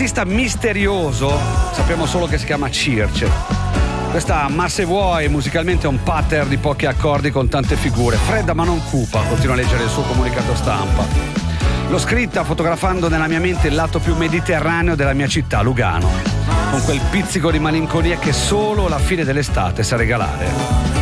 artista misterioso, sappiamo solo che si chiama Circe. Questa Ma se vuoi musicalmente è un pattern di pochi accordi con tante figure, fredda ma non cupa, continua a leggere il suo comunicato stampa. L'ho scritta fotografando nella mia mente il lato più mediterraneo della mia città, Lugano, con quel pizzico di malinconia che solo la fine dell'estate sa regalare.